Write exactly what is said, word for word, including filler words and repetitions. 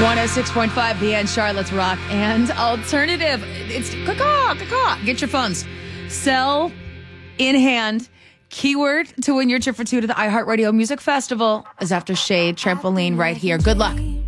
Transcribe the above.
one oh six point five B N Charlotte's Rock and Alternative. It's caw caw. Get your phones. Sell in hand. Keyword to win your trip for two to the iHeartRadio Music Festival is After Shade Trampoline right here. Good luck.